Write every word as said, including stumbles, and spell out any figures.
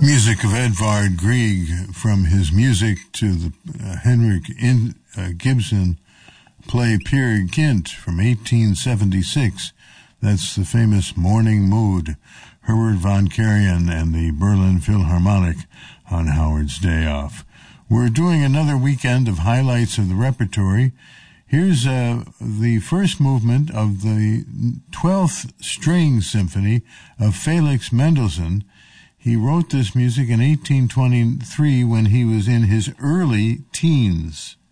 Music of Edvard Grieg, from his music to the uh, Henrik In, uh, Gibson play Peer Gynt from eighteen seventy-six. That's the famous Morning Mood, Herbert von Karajan and the Berlin Philharmonic on Howard's Day Off. We're doing another weekend of highlights of the repertory. Here's uh, the first movement of the twelfth String Symphony of Felix Mendelssohn. He wrote this music in eighteen twenty-three when he was in his early teens.